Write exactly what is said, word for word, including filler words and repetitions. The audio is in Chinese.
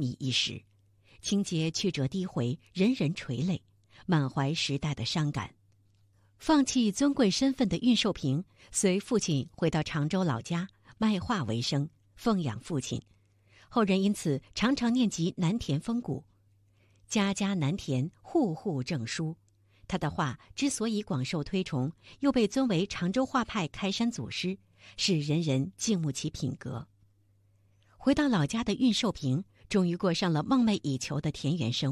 靡一时，情节曲折低回，人人垂泪，满怀时代的伤感。放弃尊贵身份的恽寿平，随父亲回到常州老家，卖画为生，奉养父亲。后人因此常常念及南田风骨，家家南田，户户正书。他的画之所以广受推崇，又被尊为常州画派开山祖师，是人人敬慕其品格。回到老家的恽寿平，终于过上了梦寐以求的田园生